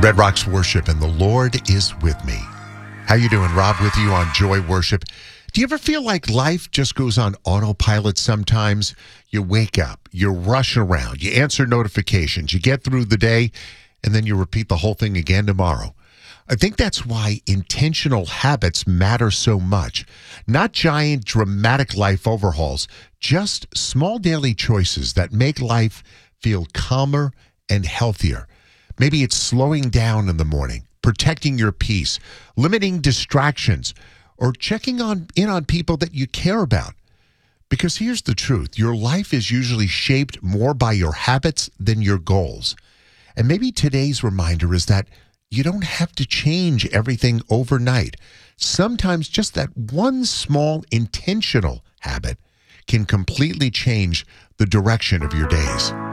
Red Rocks Worship, and the Lord is with me. How you doing? Rob with you on Joy Worship. Do you ever feel like life just goes on autopilot sometimes? You wake up, you rush around, you answer notifications, you get through the day, and then you repeat the whole thing again tomorrow. I think that's why intentional habits matter so much. Not giant, dramatic life overhauls, just small daily choices that make life feel calmer and healthier. Maybe it's slowing down in the morning, protecting your peace, limiting distractions, or checking in on people that you care about. Because here's the truth, your life is usually shaped more by your habits than your goals. And maybe today's reminder is that you don't have to change everything overnight. Sometimes just that one small intentional habit can completely change the direction of your days.